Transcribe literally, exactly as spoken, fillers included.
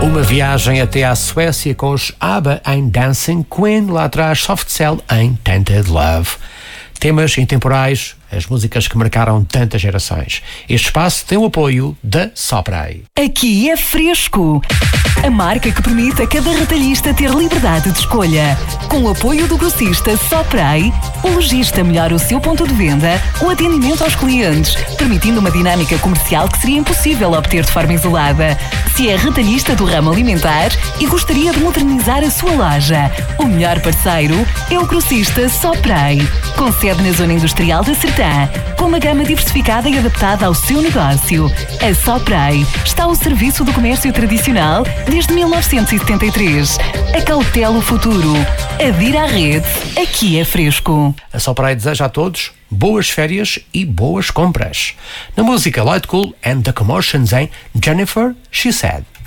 Uma viagem até à Suécia com os ABBA em Dancing Queen, lá atrás Soft Cell em Tainted Love. Temas intemporais, as músicas que marcaram tantas gerações. Este espaço tem o apoio da Soprei. Aqui é Fresco, a marca que permite a cada retalhista ter liberdade de escolha. Com o apoio do grossista Soprei, o lojista melhora o seu ponto de venda, o atendimento aos clientes, permitindo uma dinâmica comercial que seria impossível obter de forma isolada. Se é retalhista do ramo alimentar e gostaria de modernizar a sua loja, o melhor parceiro é o grossista Soprei, com sede na zona industrial da Sertã, com uma gama diversificada e adaptada ao seu negócio. A Soprei está ao serviço do comércio tradicional desde mil novecentos e setenta e três. Acautela o futuro. Adira à rede. Aqui é Fresco. A Soprei deseja a todos boas férias e boas compras. Na música Light Cool and the Commotions em Jennifer, She Said.